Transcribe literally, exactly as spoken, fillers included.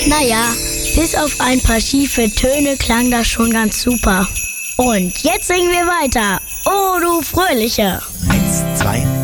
Naja, bis auf ein paar schiefe Töne klang das schon ganz super. Und jetzt singen wir weiter. Oh, du Fröhliche. Eins, zwei,